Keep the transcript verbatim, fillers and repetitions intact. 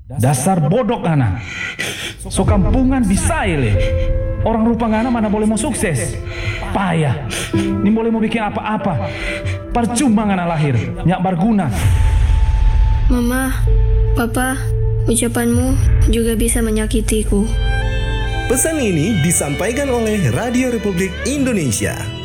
Dasar bodoh ngana. So kampungan bisa ile. Orang rupa ngana mana boleh mau sukses. Payah. Ini boleh mau bikin apa-apa. Percuma ngana lahir. Nyak berguna. Mama, Papa, ucapanmu juga bisa menyakitiku. Pesan ini disampaikan oleh Radio Republik Indonesia.